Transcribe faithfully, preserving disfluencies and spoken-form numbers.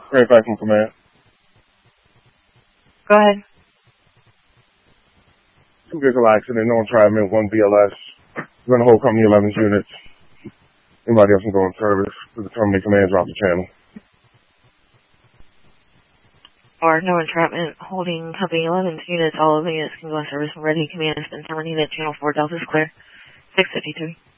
Great back from command. Go ahead. Two vehicle accident, no entrapment, one B L S. We're going to hold company eleven's units. Anybody else can go in service to the terminate command, drop the channel. Or no entrapment, holding company eleven's units, all of the units can go in service when ready. Command has been terminated. Channel four Delta is clear. six fifty-three.